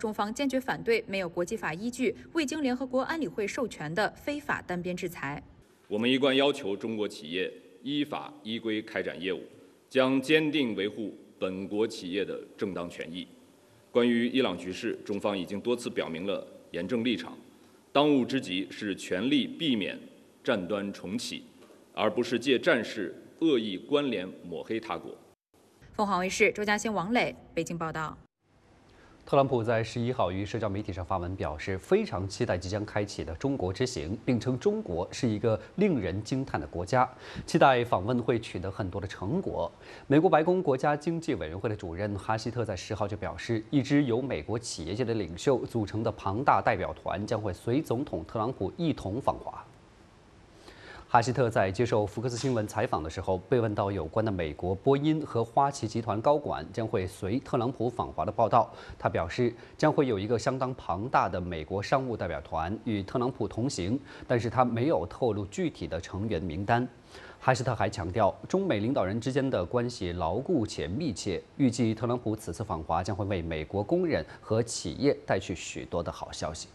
中方坚决反对没有国际法依据、未经联合国安理会授权的非法单边制裁。 我们一贯要求中国企业依法依规开展业务，将坚定维护本国企业的正当权益。关于伊朗局势，中方已经多次表明了严正立场。当务之急是全力避免战端重启，而不是借战事恶意关联抹黑他国。 凤凰卫视周嘉欣、王磊北京报道。 特朗普在11号于社交媒体上发文表示，非常期待即将开启的中国之行，并称中国是一个令人惊叹的国家，期待访问会取得很多的成果。美国白宫国家经济委员会的主任哈希特在10号就表示，一支由美国企业界的领袖组成的庞大代表团将会随总统特朗普一同访华。哈希特在接受福克斯新闻采访的时候，被问到有关的美国波音和花旗集团高管将会随特朗普访华的报道，他表示将会有一个相当庞大的美国商务代表团与特朗普同行，但是他没有透露具体的成员名单。哈希特还强调，中美领导人之间的关系牢固且密切，预计特朗普此次访华将会为美国工人和企业带去许多的好消息。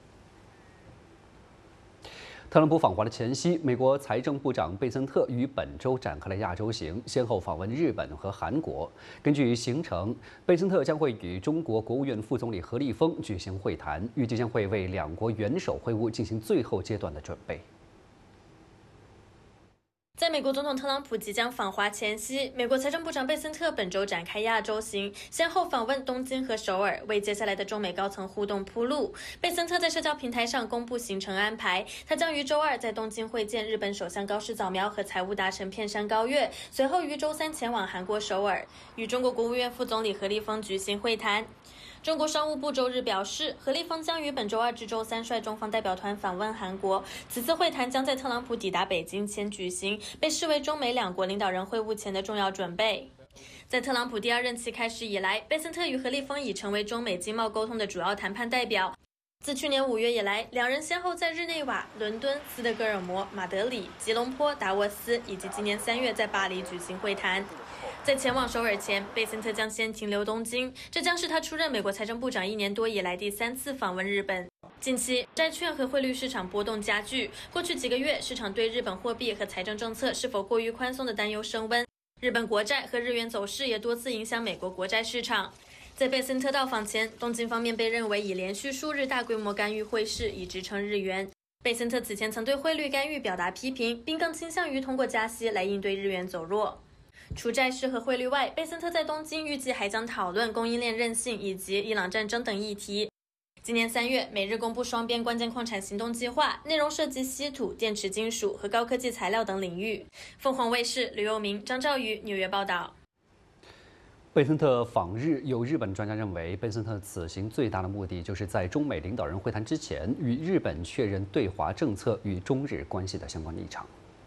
特朗普访华的前夕，美国财政部长贝森特于本周展开了亚洲行，先后访问日本和韩国。根据行程，贝森特将会与中国国务院副总理何立峰举行会谈，预计将会为两国元首会晤进行最后阶段的准备。 在美国总统特朗普即将访华前夕，美国财政部长贝森特本周展开亚洲行，先后访问东京和首尔，为接下来的中美高层互动铺路。贝森特在社交平台上公布行程安排，他将于周二在东京会见日本首相高市早苗和财务大臣片山高月，随后于周三前往韩国首尔，与中国国务院副总理何立峰举行会谈。中国商务部周日表示，何立峰将于本周二至周三率中方代表团访问韩国。此次会谈将在特朗普抵达北京前举行，被视为中美两国领导人会晤前的重要准备。在特朗普第二任期开始以来，贝森特与何立峰已成为中美经贸沟通的主要谈判代表。自去年5月以来，两人先后在日内瓦、伦敦、斯德哥尔摩、马德里、吉隆坡、达沃斯，以及今年3月在巴黎举行会谈。在前往首尔前，贝森特将先停留东京，这将是他出任美国财政部长1年多以来第3次访问日本。近期，债券和汇率市场波动加剧，过去几个月，市场对日本货币和财政政策是否过于宽松的担忧升温。日本国债和日元走势也多次影响美国国债市场。在贝森特到访前，东京方面被认为以连续数日大规模干预汇市以支撑日元。贝森特此前曾对汇率干预表达批评，并更倾向于通过加息来应对日元走弱。除债市和汇率外，贝森特在东京预计还将讨论供应链韧性以及伊朗战争等议题。今年3月，美日公布双边关键矿产行动计划，内容涉及稀土、电池金属和高科技材料等领域。凤凰卫视吕佑明、张兆宇纽约报道。 贝森特访日，有日本专家认为，贝森特此行最大的目的就是在中美领导人会谈之前，与日本确认对华政策与中日关系的相关立场。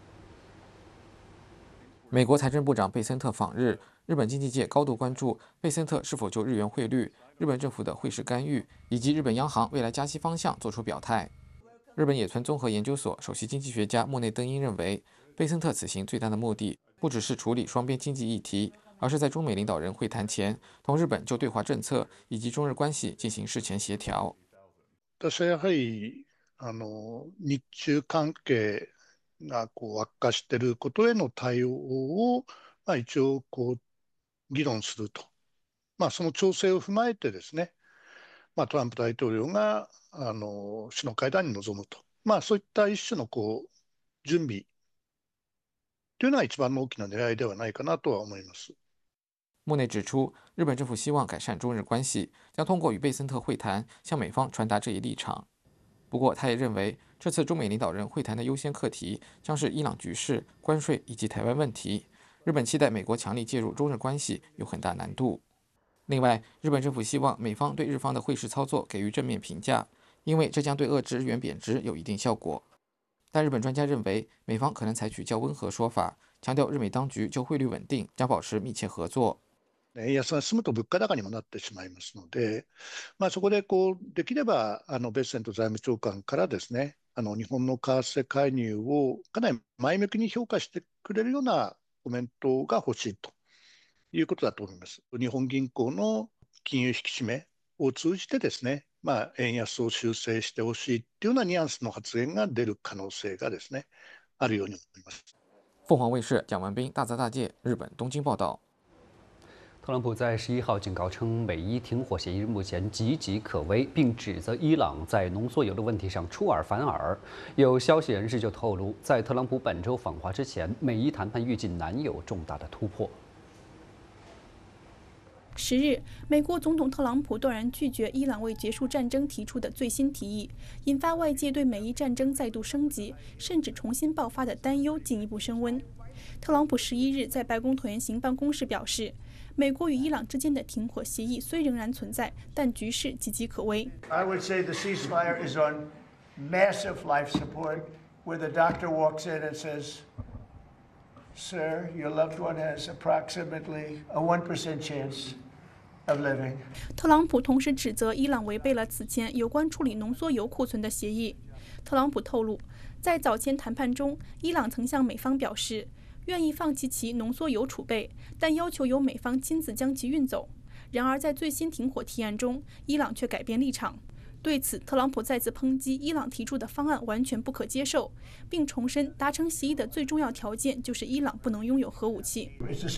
美国财政部长贝森特访日，日本经济界高度关注贝森特是否就日元汇率、日本政府的汇市干预以及日本央行未来加息方向做出表态。日本野村综合研究所首席经济学家莫内登英认为，贝森特此行最大的目的不只是处理双边经济议题，而是在中美领导人会谈前，同日本就对华政策以及中日关系进行事前协調。 私はやはり日中関係が悪化していることへの対応を一応議論すると、その調整を踏まえてですね、トランプ大統領が首脳会談に臨むと、そういった一種の準備というのが一番の大きな狙いではないかなとは思います。 莫内指出，日本政府希望改善中日关系，将通过与贝森特会谈向美方传达这一立场。不过，他也认为，这次中美领导人会谈的优先课题将是伊朗局势、关税以及台湾问题。日本期待美国强力介入中日关系有很大难度。另外，日本政府希望美方对日方的汇市操作给予正面评价，因为这将对遏制日元贬值有一定效果。但日本专家认为，美方可能采取较温和说法，强调日美当局就汇率稳定将保持密切合作。 円安が進むと物価高にもなってしまいますので、そこでできればベッセント財務長官からですね、日本の為替介入をかなり前向きに評価してくれるようなコメントが欲しいということだと思います。日本銀行の金融引き締めを通じてですね、円安を修正してほしいというようなニュアンスの発言が出る可能性がですね、あるように思います。 凤凰卫视蒋文斌大泽大介日本东京报道。 特朗普在11号警告称，美伊停火协议目前岌岌可危，并指责伊朗在浓缩铀的问题上出尔反尔。有消息人士就透露，在特朗普本周访华之前，美伊谈判预计难有重大的突破。 10日，美国总统特朗普断然拒绝伊朗为结束战争提出的最新提议，引发外界对美伊战争再度升级，甚至重新爆发的担忧进一步升温。特朗普11日在白宫椭圆形办公室表示，美国与伊朗之间的停火协议虽仍然存在，但局势岌岌可危。 I would say the ceasefire is on massive life support, where the doctor walks in and says, "Sir, your loved one has approximately a 1% chance." 特朗普同时指责伊朗违背了此前有关处理浓缩铀库存的协议。特朗普透露，在早前谈判中，伊朗曾向美方表示愿意放弃其浓缩铀储备，但要求由美方亲自将其运走。然而，在最新停火提案中，伊朗却改变立场。对此，特朗普再次抨击伊朗提出的方案完全不可接受，并重申达成协议的最重要条件就是伊朗不能拥有核武器。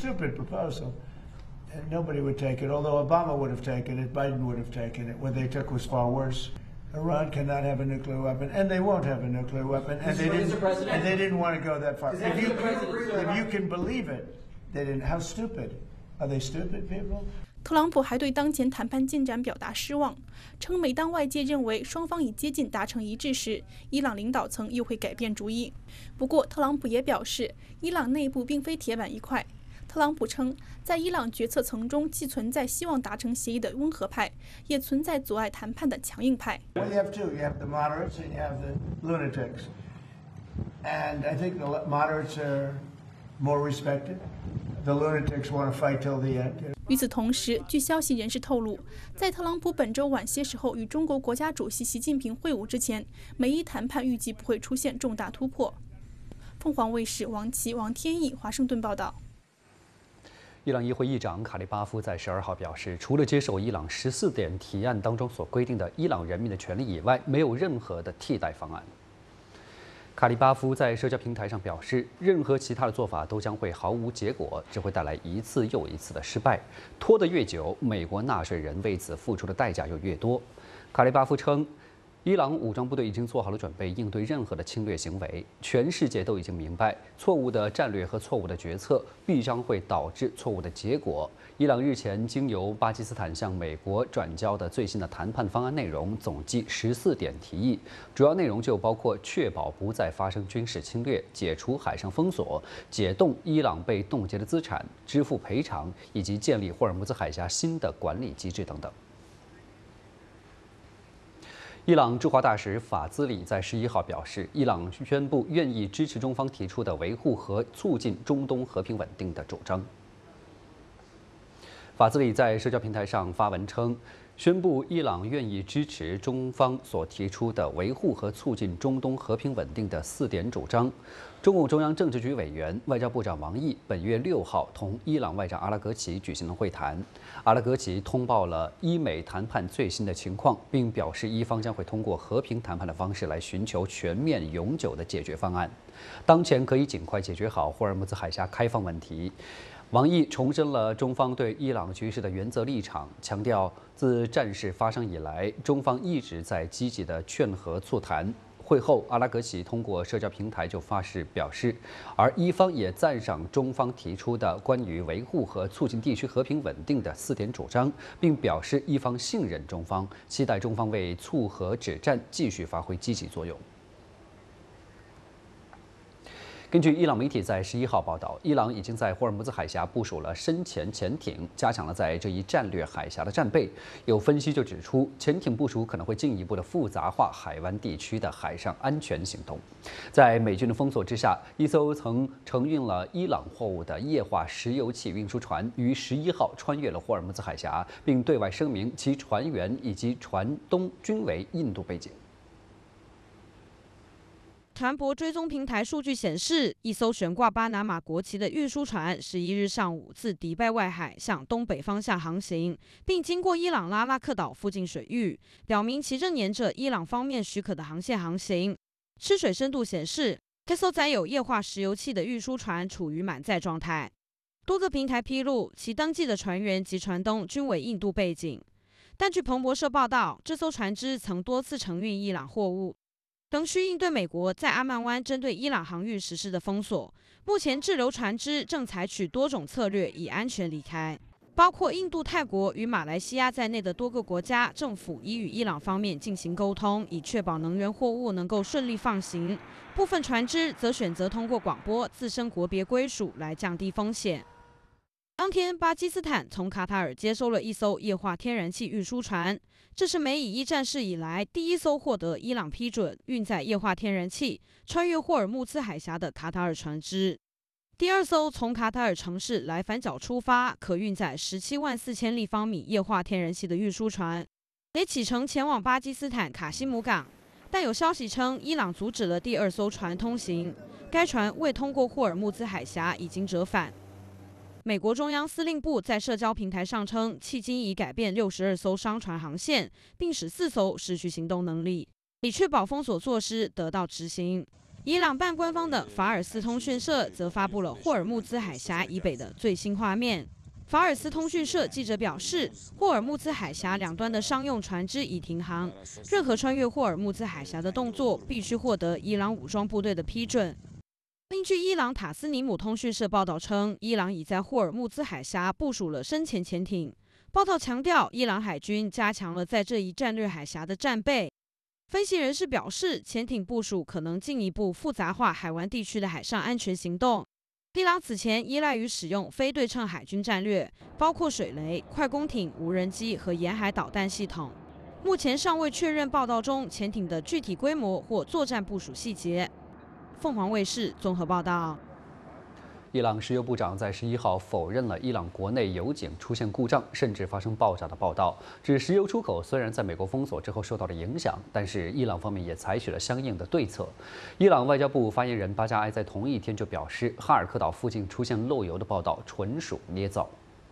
And nobody would take it, although Obama would have taken it, Biden would have taken it. What they took was far worse. Iran cannot have a nuclear weapon, and they won't have a nuclear weapon, and they didn't want to go that far. If you can believe it, they didn't. How stupid? Are they stupid people? 特朗普还对当前谈判进展表达失望，称每当外界认为双方已接近达成一致时，伊朗领导层又会改变主意。不过，特朗普也表示，伊朗内部并非铁板一块。特朗普称，在伊朗决策层中，既存在希望达成协议的温和派，也存在阻碍谈判的强硬派。 Well, you have two. You have the moderates and you have the lunatics. And I think the moderates are more respected. The lunatics want to fight till the end. 与此同时，据消息人士透露，在特朗普本周晚些时候与中国国家主席习近平会晤之前，美伊谈判预计不会出现重大突破。凤凰卫视王琦、王天翼华盛顿报道。 伊朗议会议长卡利巴夫在12号表示，除了接受伊朗14点提案当中所规定的伊朗人民的权利以外，没有任何的替代方案。卡利巴夫在社交平台上表示，任何其他的做法都将会毫无结果，只会带来一次又一次的失败。拖得越久，美国纳税人为此付出的代价就越多。卡利巴夫称，伊朗武装部队已经做好了准备，应对任何的侵略行为。全世界都已经明白，错误的战略和错误的决策必将会导致错误的结果。伊朗日前经由巴基斯坦向美国转交的最新的谈判方案内容，总计14点提议，主要内容就包括确保不再发生军事侵略、解除海上封锁、解冻伊朗被冻结的资产、支付赔偿，以及建立霍尔木兹海峡新的管理机制等等。伊朗驻华大使法兹里在11号表示，伊朗宣布愿意支持中方提出的维护和促进中东和平稳定的主张。法兹里在社交平台上发文称，宣布伊朗愿意支持中方所提出的维护和促进中东和平稳定的4点主张。中共中央政治局委员、外交部长王毅本月6号同伊朗外长阿拉格齐举行了会谈。阿拉格齐通报了伊美谈判最新的情况，并表示伊方将会通过和平谈判的方式来寻求全面永久的解决方案，当前可以尽快解决好霍尔木兹海峡开放问题。王毅重申了中方对伊朗局势的原则立场，强调自战事发生以来，中方一直在积极的劝和促谈。会后，阿拉格齐通过社交平台就发誓表示，而伊方也赞赏中方提出的关于维护和促进地区和平稳定的4点主张，并表示伊方信任中方，期待中方为促和止战继续发挥积极作用。根据伊朗媒体在11号报道，伊朗已经在霍尔木兹海峡部署了深潜潜艇，加强了在这一战略海峡的战备。有分析就指出，潜艇部署可能会进一步的复杂化海湾地区的海上安全行动。在美军的封锁之下，一艘曾承运了伊朗货物的液化石油气运输船于11号穿越了霍尔木兹海峡，并对外声明其船员以及船东均为印度背景。 船舶追蹤平台數據顯示，一艘懸掛巴拿馬國旗的運輸船11日上午自迪拜外海向東北方向航行，並經過伊朗拉拉克島附近水域，表明其正沿着伊朗方面許可的航線航行。吃水深度顯示，這艘載有液化石油氣的運輸船處於滿載狀態。多個平台披露，其登記的船員及船東均為印度背景。但據彭博社報道，這艘船隻曾多次承運伊朗貨物。仍需應對美國在阿曼灣針對伊朗航運實施的封鎖。目前滯留船隻正採取多種策略以安全離開，包括印度、泰國與馬來西亞在內的多個國家政府已與伊朗方面進行溝通，以確保能源貨物能夠順利放行。部分船隻則選擇通過廣播自身國別歸屬來降低風險。當天，巴基斯坦從卡塔爾接收了一艘液化天然氣運輸船，這是美以一戰事以來第一艘獲得伊朗批准運載液化天然氣穿越霍爾木茲海峽的卡塔爾船隻。第二艘從卡塔爾城市萊凡角出發，可運載174000立方米液化天然氣的運輸船，也啟程前往巴基斯坦卡西姆港。但有消息稱，伊朗阻止了第二艘船通行，該船未通過霍爾木茲海峽，已經折返。美國中央司令部在社交平台上稱，迄今已改變62艘商船航線，並使4艘失去行動能力，以確保封鎖措施得到執行。伊朗半官方的法爾斯通訊社則發布了霍爾木茲海峽以北的最新畫面。法爾斯通訊社記者表示，霍爾木茲海峽兩端的商用船隻已停航，任何穿越霍爾木茲海峽的動作必須獲得伊朗武裝部隊的批准。另據伊朗塔斯尼姆通訊社報道稱，伊朗已在霍爾木茲海峽部署了深潛潛艇。報道強調，伊朗海軍加強了在這一戰略海峽的戰備。分析人士表示，潛艇部署可能進一步複雜化海灣地區的海上安全行動。伊朗此前依賴於使用非對稱海軍戰略，包括水雷、快攻艇、無人機和沿海導彈系統。目前尚未確認報道中潛艇的具體規模或作戰部署細節。鳳凰衛視綜合報道。 伊朗石油部長在11號否認了伊朗國內油井出現故障，甚至發生爆炸的報道，指石油出口雖然在美國封鎖之後受到了影響，但是伊朗方面也採取了相應的對策。伊朗外交部發言人巴加埃在同一天就表示，哈爾科島附近出現漏油的報道純屬捏造。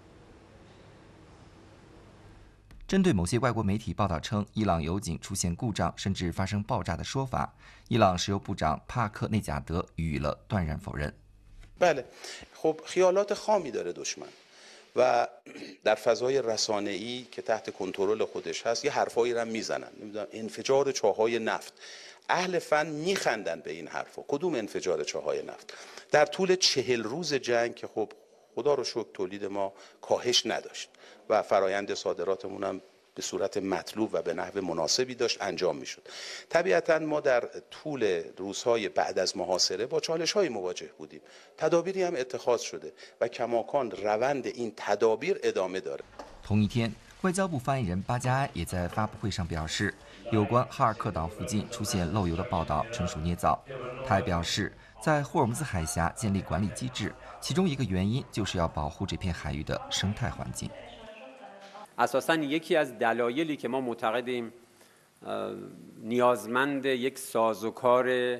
針對某些外國媒體報道稱伊朗油井出現故障甚至發生爆炸的說法，伊朗石油部長帕克內賈德予以了斷然否認。 بله خب خیالات خامی داره دشمن و در فضای رسانه‌ای که تحت کنترل خودش هست یه حرفایی رو میزنن نمیدونم انفجار چاهای نفت اهل فن میخندن به این حرفا کدوم انفجار چاهای نفت در طول 40 روز جنگ که خب خدا رو شکر تولید ما کاهش نداشت و فرایند صادراتمون هم به صورت مطلوب و به نحو مناسبی داشت انجام میشد. طبیعتا ما در طول روزهای بعد از محاصره با چالش‌های مواجه بودیم. تدابیری هم اتخاذ شده و کماکان روند این تدابیر ادامه داره. 同一天，外交部发言人巴加埃也在发布会上表示，有关哈尔克岛附近出现漏油的报道纯属捏造。他还表示，在霍尔木兹海峡建立管理机制，其中一个原因就是要保护这片海域的生态环境。 اساساً یکی از دلایلی که ما معتقدیم نیازمند یک سازوکار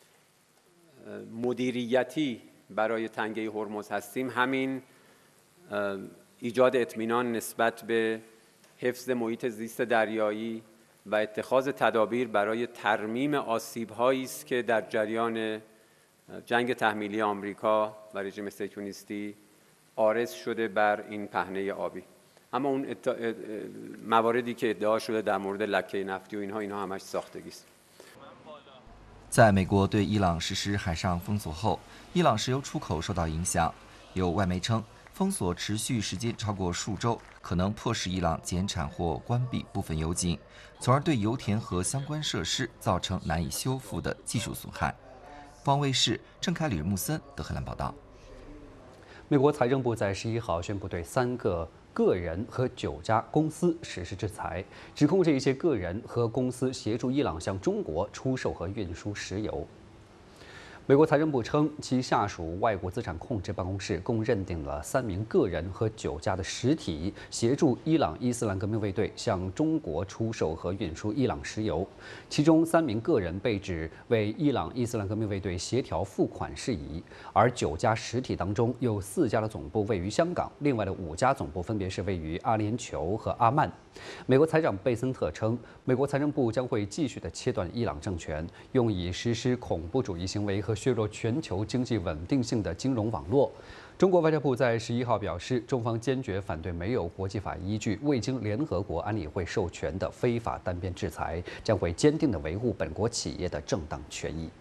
مدیریتی برای تنگه هرمز هستیم همین ایجاد اطمینان نسبت به حفظ محیط زیست دریایی و اتخاذ تدابیر برای ترمیم آسیب‌هایی است که در جریان جنگ تحمیلی آمریکا و رژیم صهیونیستی عارض شده بر این پهنه آبی. اما اون مواردی که ادعا شده در مورد لکه نفتی و اینها همش ساختگی است. 在美国对伊朗实施海上封锁后，伊朗石油出口受到影响。有外媒称，封锁持续时间超过数周，可能迫使伊朗减产或关闭部分油井，从而对油田和相关设施造成难以修复的技术损害。方卫视郑凯里木森德黑兰报道。 美国财政部在11号宣布对3个个人和9家公司实施制裁，指控这一些个人和公司协助伊朗向中国出售和运输石油。 美国财政部称，其下属外国资产控制办公室共认定了3名个人和9家的实体协助伊朗伊斯兰革命卫队向中国出售和运输伊朗石油，其中3名个人被指为伊朗伊斯兰革命卫队协调付款事宜，而9家实体当中有4家的总部位于香港，另外的5家总部分别是位于阿联酋和阿曼。美国财长贝森特称，美国财政部将会继续地切断伊朗政权，用以实施恐怖主义行为和削弱全球经济稳定性的金融网络。中国外交部在11号表示，中方坚决反对没有国际法依据、未经联合国安理会授权的非法单边制裁，将会坚定地维护本国企业的正当权益。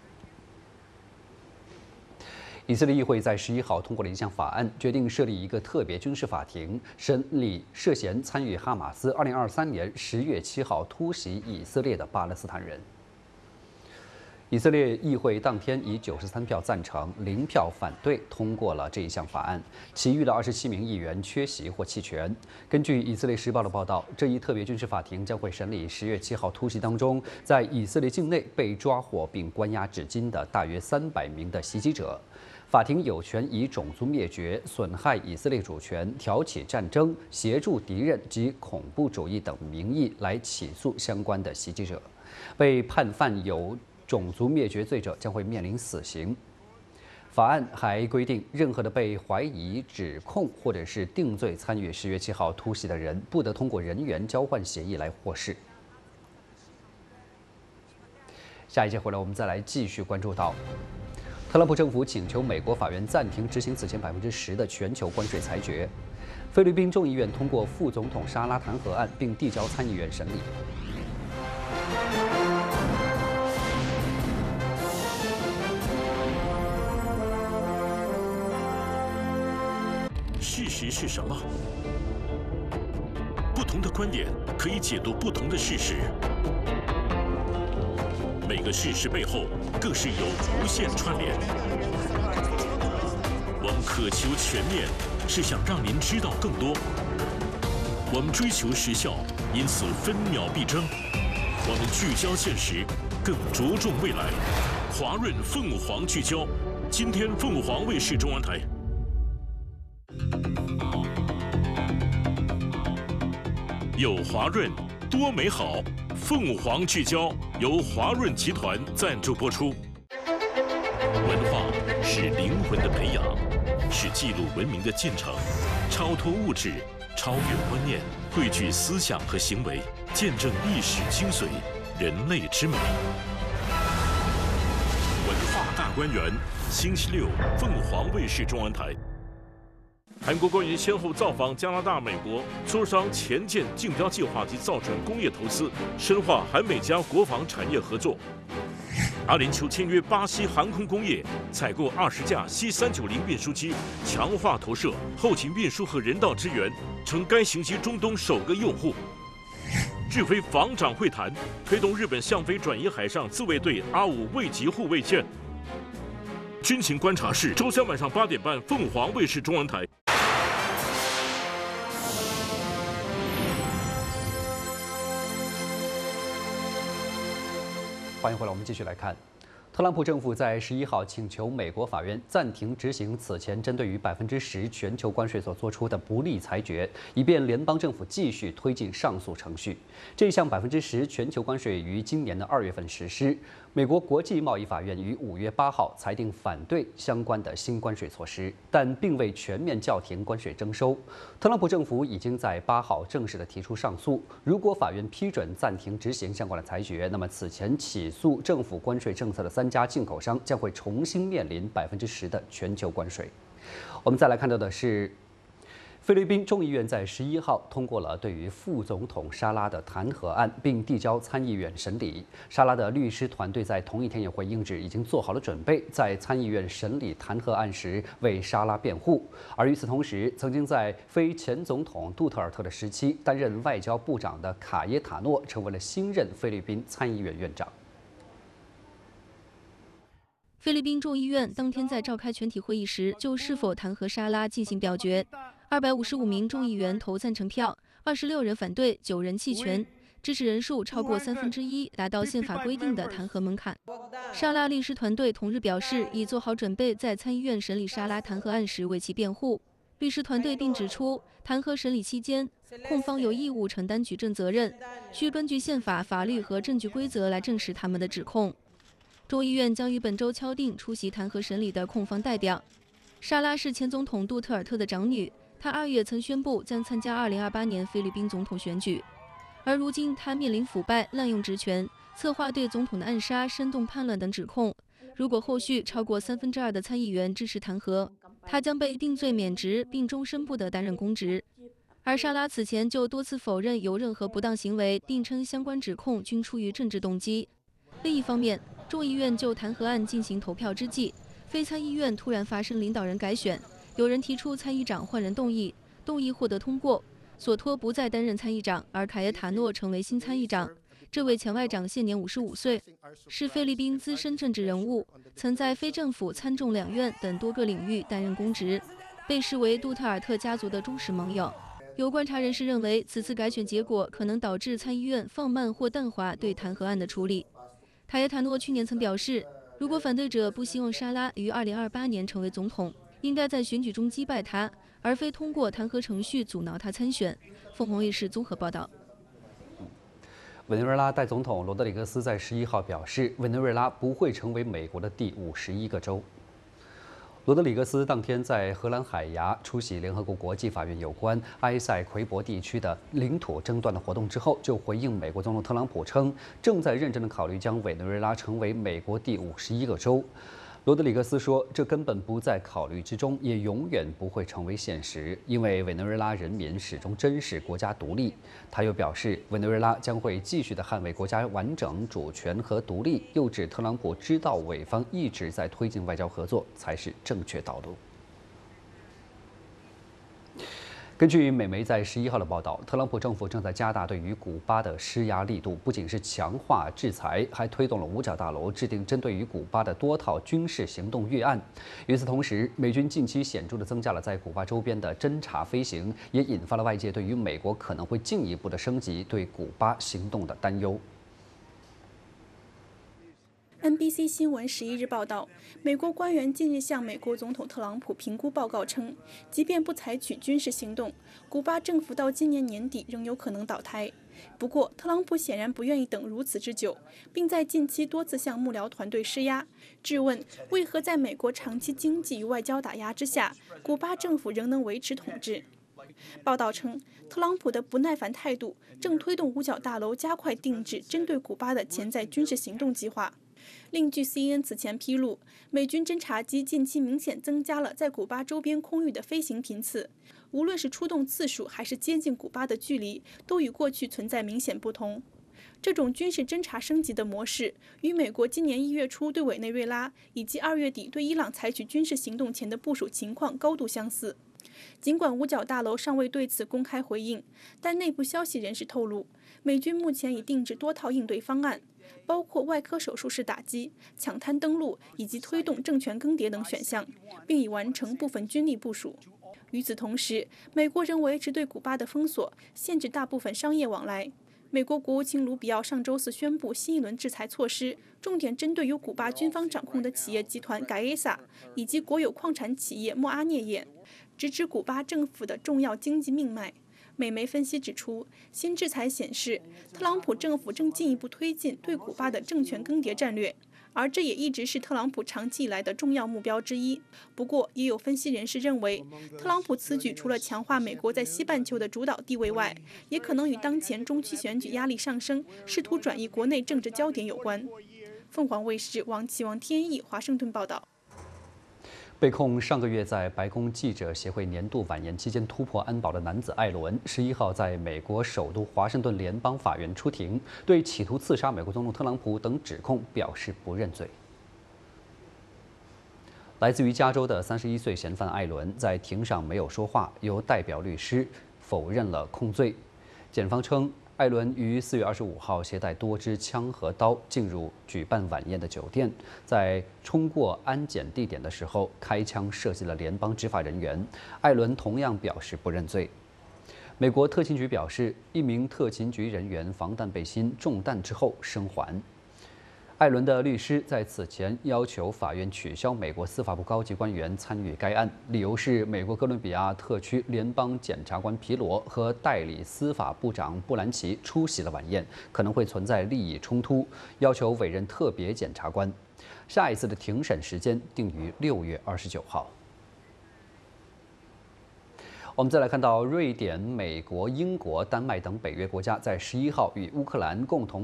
以色列议会在11号通过了一项法案，决定设立一个特别军事法庭，审理涉嫌参与哈马斯2023年10月7号突袭以色列的巴勒斯坦人。以色列议会当天以93票赞成、0票反对通过了这一项法案，其余的27名议员缺席或弃权。根据以色列时报的报道，这一特别军事法庭将会审理10月7号突袭当中在以色列境内被抓获并关押至今的大约300名的袭击者。法庭有权以种族灭绝、损害以色列主权、挑起战争、协助敌人及恐怖主义等名义来起诉相关的袭击者。被判犯有种族灭绝罪者将会面临死刑。法案还规定，任何的被怀疑、指控或者是定罪参与10月7号突袭的人，不得通过人员交换协议来获释。下一节回来，我们再来继续关注到。特朗普政府请求美国法院暂停执行此前10%的全球关税裁决。菲律宾众议院通过副总统沙拉弹劾案，并递交参议院审理。 事实是什么？不同的观点可以解读不同的事实。每个事实背后更是有无限串联。我们渴求全面，是想让您知道更多。我们追求时效，因此分秒必争。我们聚焦现实，更着重未来。华润凤凰聚焦，今天凤凰卫视中文台。有华润，多美好。凤凰聚焦由华润集团赞助播出。文化是灵魂的培养，是记录文明的进程，超脱物质，超越观念，汇聚思想和行为，见证历史精髓，人类之美。文化大观园，星期六，凤凰卫视中文台。韩国官员先后造访加拿大、美国，磋商前舰竞标计划及造船工业投资，深化韩美加国防产业合作。阿联酋签约巴西航空工业，采购20架C390运输机，强化投射、后勤运输和人道支援，成该型机中东首个用户。日菲防长会谈，推动日本向非转移海上自卫队R5卫级护卫舰。军情观察室，周3晚上8点半，凤凰卫视中文台。 欢迎回来，我们继续来看。特朗普政府在11号请求美国法院暂停执行此前针对于10%全球关税所做出的不利裁决，以便联邦政府继续推进上诉程序。这项10%全球关税于今年的2月份实施。美国国际贸易法院于5月8号裁定反对相关的新关税措施，但并未全面叫停关税征收。特朗普政府已经在8号正式的提出上诉。如果法院批准暂停执行相关的裁决，那么此前起诉政府关税政策的3家进口商将会重新面临10%的全球关税。我们再来看到的是，菲律宾众议院在11号通过了对于副总统沙拉的弹劾案，并递交参议院审理。沙拉的律师团队在同一天也会应指已经做好了准备，在参议院审理弹劾案时为沙拉辩护。而与此同时，曾经在非前总统杜特尔特的时期担任外交部长的卡耶塔诺成为了新任菲律宾参议院院长。 菲律宾众议院当天在召开全体会议时，就是否弹劾沙拉进行表决。255名众议员投赞成票，26人反对，9人弃权。 支持人数超过1/3，达到宪法规定的弹劾门槛。沙拉律师团队同日表示，已做好准备，在参议院审理沙拉弹劾案时为其辩护。律师团队并指出，弹劾审理期间，控方有义务承担举证责任，需根据宪法、法律和证据规则来证实他们的指控。众议院将于本周敲定出席弹劾审理的控方代表。沙拉是前总统杜特尔特的长女，她2月曾宣布将参加2028年菲律宾总统选举，而如今她面临腐败、滥用职权、策划对总统的暗杀、煽动叛乱等指控。如果后续超过2/3的参议员支持弹劾，他将被定罪免职，并终身不得担任公职。而沙拉此前就多次否认有任何不当行为，并称相关指控均出于政治动机。另一方面，众议院就弹劾案进行投票之际，非参议院突然发生领导人改选，有人提出参议长换人动议，动议获得通过，索托不再担任参议长，而凯耶塔诺成为新参议长。这位前外长现年55岁，是菲律宾资深政治人物，曾在非政府、参众两院等多个领域担任公职，被视为杜特尔特家族的忠实盟友。有观察人士认为，此次改选结果可能导致参议院放慢或淡化对弹劾案的处理。凯耶塔诺去年曾表示，如果反对者不希望沙拉于2028年成为总统，应该在选举中击败他，而非通过弹劾程序阻挠他参选。凤凰卫视综合报道。 委内瑞拉代总统罗德里格斯在11号表示，委内瑞拉不会成为美国的第51个州。罗德里格斯当天在荷兰海牙出席联合国国际法院有关埃塞奎博地区的领土争端的活动之后，就回应美国总统特朗普称，正在认真地考虑将委内瑞拉成为美国第51个州。罗德里格斯说，这根本不在考虑之中，也永远不会成为现实，因为委内瑞拉人民始终珍视国家独立。他又表示，委内瑞拉将会继续地捍卫国家完整、主权和独立。又指特朗普知道委方一直在推进外交合作才是正确道路。根据美媒在11号的报道，特朗普政府正在加大对于古巴的施压力度，不仅是强化制裁，还推动了五角大楼制定针对于古巴的多套军事行动预案。与此同时，美军近期显著地增加了在古巴周边的侦察飞行，也引发了外界对于美国可能会进一步的升级对古巴行动的担忧。 NBC 新闻11日报道，美国官员近日向美国总统特朗普评估报告称，即便不采取军事行动，古巴政府到今年年底仍有可能倒台。不过，特朗普显然不愿意等如此之久，并在近期多次向幕僚团队施压，质问为何在美国长期经济与外交打压之下，古巴政府仍能维持统治。报道称，特朗普的不耐烦态度正推动五角大楼加快定制针对古巴的潜在军事行动计划。另据 CNN 此前披露，美军侦察机近期明显增加了在古巴周边空域的飞行频次，无论是出动次数还是接近古巴的距离，都与过去存在明显不同。这种军事侦察升级的模式，与美国今年1月初对委内瑞拉以及2月底对伊朗采取军事行动前的部署情况高度相似。尽管五角大楼尚未对此公开回应，但内部消息人士透露，美军目前已定制多套应对方案，包括外科手术式打击、抢滩登陆以及推动政权更迭等选项，并已完成部分军力部署。与此同时，美国仍维持对古巴的封锁，限制大部分商业往来。美国国务卿卢比奥上周四宣布新一轮制裁措施，重点针对由古巴军方掌控的企业集团盖耶萨以及国有矿产企业莫阿涅业，直指古巴政府的重要经济命脉。美媒分析指出，新制裁显示特朗普政府正进一步推进对古巴的政权更迭战略，而这也一直是特朗普长期以来的重要目标之一。不过，也有分析人士认为，特朗普此举除了强化美国在西半球的主导地位外，也可能与当前中期选举压力上升、试图转移国内政治焦点有关。凤凰卫视王启王天意华盛顿报道。 被控上个月在白宫记者协会年度晚宴期间突破安保的男子艾伦，11号在美国首都华盛顿联邦法院出庭，对企图刺杀美国总统特朗普等指控表示不认罪。来自于加州的31岁嫌犯艾伦在庭上没有说话，由代表律师否认了控罪。检方称，艾伦于4月25号携带多支枪和刀进入举办晚宴的酒店，在冲过安检地点的时候开枪射击了联邦执法人员。艾伦同样表示不认罪。 美国特勤局表示，一名特勤局人员防弹背心中弹之后生还。艾伦的律师在此前要求法院取消美国司法部高级官员参与该案，理由是美国哥伦比亚特区联邦检察官皮罗和代理司法部长布兰奇出席了晚宴，可能会存在利益冲突，要求委任特别检察官。下一次的庭审时间定于6月29号。我们再来看到，瑞典、美国、英国、丹麦等北约国家在11号与乌克兰共同